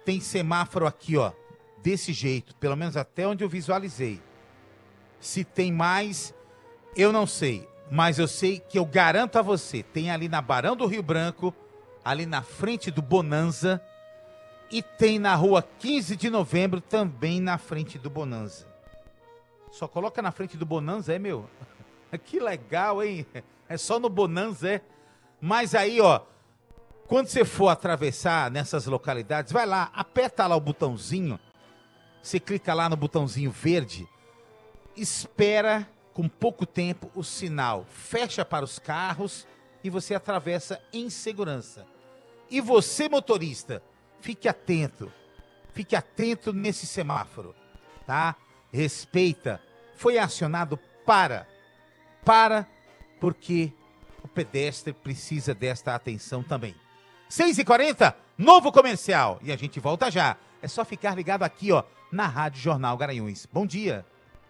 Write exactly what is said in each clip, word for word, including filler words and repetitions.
tem semáforo aqui, ó, desse jeito, pelo menos até onde eu visualizei. Se tem mais, eu não sei, mas eu sei que eu garanto a você, tem ali na Barão do Rio Branco, ali na frente do Bonanza, e tem na rua quinze de novembro, também na frente do Bonanza. Só coloca na frente do Bonanza, é, meu? Que legal, hein? É só no Bonanza, é? Mas aí, ó, quando você for atravessar nessas localidades, vai lá, aperta lá o botãozinho, você clica lá no botãozinho verde, espera com pouco tempo o sinal, fecha para os carros e você atravessa em segurança. E você, motorista, fique atento, fique atento nesse semáforo, tá? Respeita, foi acionado para, para, porque o pedestre precisa desta atenção também. seis e quarenta, novo comercial. E a gente volta já. É só ficar ligado aqui, ó, na Rádio Jornal Garanhuns. Bom dia.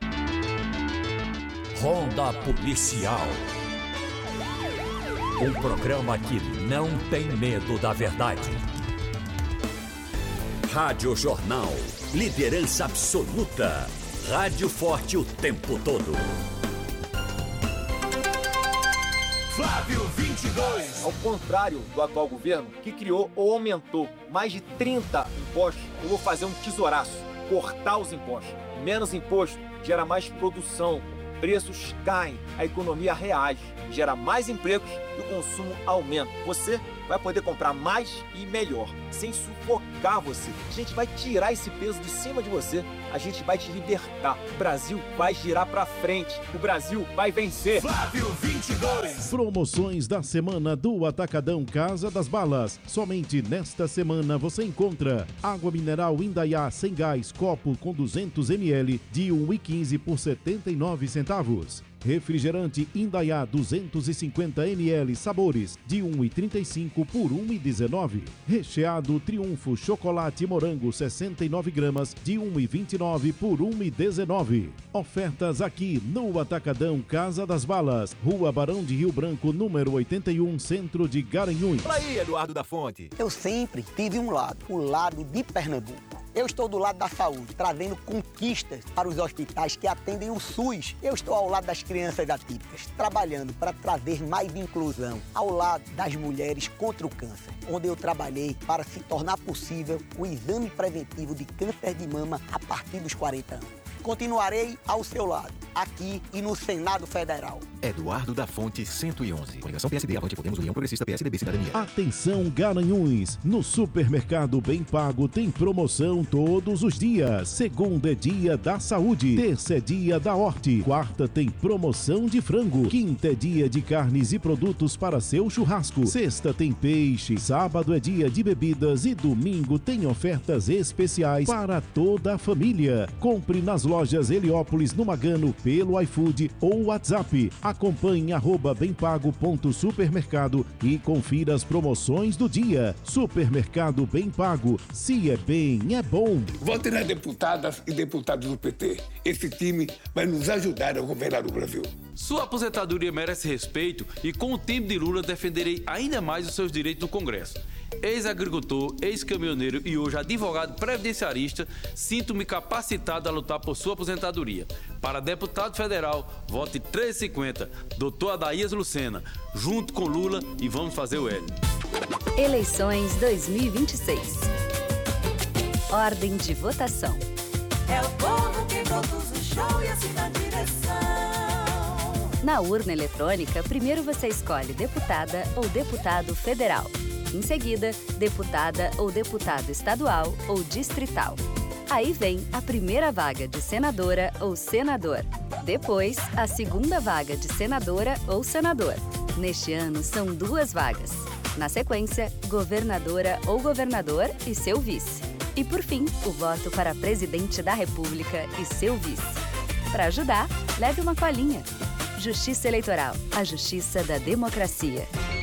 Ronda Policial. Um programa que não tem medo da verdade. Rádio Jornal. Liderança absoluta. Rádio forte o tempo todo. Flávio vinte e dois. Ao contrário do atual governo, que criou ou aumentou mais de trinta impostos, eu vou fazer um tesouraço, cortar os impostos. Menos imposto gera mais produção, preços caem, a economia reage, gera mais empregos e o consumo aumenta. Você vai poder comprar mais e melhor, sem sufocar você. A gente vai tirar esse peso de cima de você, a gente vai te libertar. O Brasil vai girar pra frente, o Brasil vai vencer. Flávio vinte e dois. Promoções da semana do Atacadão Casa das Balas. Somente nesta semana você encontra água mineral Indaiá sem gás, copo com duzentos mililitros de um real e quinze por setenta e nove centavos. Refrigerante Indaiá duzentos e cinquenta mililitros sabores de um real e trinta e cinco por um real e dezenove. Recheado Triunfo chocolate morango sessenta e nove gramas de um real e vinte e nove por um real e dezenove. Ofertas aqui no Atacadão Casa das Balas, Rua Barão de Rio Branco, número oitenta e um, Centro de Garanhuns. Fala aí, Eduardo da Fonte. Eu sempre tive um lado, o lado de Pernambuco. Eu estou do lado da saúde, trazendo conquistas para os hospitais que atendem o SUS. Eu estou ao lado das crianças atípicas, trabalhando para trazer mais inclusão, ao lado das mulheres contra o câncer, onde eu trabalhei para se tornar possível o exame preventivo de câncer de mama a partir dos quarenta anos. Continuarei ao seu lado, aqui e no Senado Federal. Eduardo da Fonte, cento e onze. Coligação P S D, Avante Podemos, União Progressista, P S D B, Cidadania. Atenção Garanhuns, no Supermercado Bem Pago tem promoção todos os dias. Segunda é dia da saúde, terça é dia da horte, quarta tem promoção de frango, quinta é dia de carnes e produtos para seu churrasco, sexta tem peixe, sábado é dia de bebidas e domingo tem ofertas especiais para toda a família. Compre nas lojas Heliópolis no Magano pelo iFood ou WhatsApp. Acompanhe arroba bempago.supermercado e confira as promoções do dia. Supermercado Bem Pago. Se é bem, é bom. Vote nas deputadas e deputados do P T. Esse time vai nos ajudar a governar o Brasil. Sua aposentadoria merece respeito e com o tempo de Lula defenderei ainda mais os seus direitos no Congresso. Ex-agricultor, ex-caminhoneiro e hoje advogado previdenciarista, sinto-me capacitado a lutar por sua aposentadoria. Para deputado federal, vote trezentos e cinquenta, doutor Adaías Lucena, junto com Lula e vamos fazer o L. Eleições dois mil e vinte e seis. Ordem de votação. É o povo que produz o show e assim na direção. Na urna eletrônica, primeiro você escolhe deputada ou deputado federal. Em seguida, deputada ou deputado estadual ou distrital. Aí vem a primeira vaga de senadora ou senador. Depois, a segunda vaga de senadora ou senador. Neste ano, são duas vagas. Na sequência, governadora ou governador e seu vice. E por fim, o voto para presidente da República e seu vice. Para ajudar, leve uma colinha. Justiça Eleitoral, a justiça da democracia.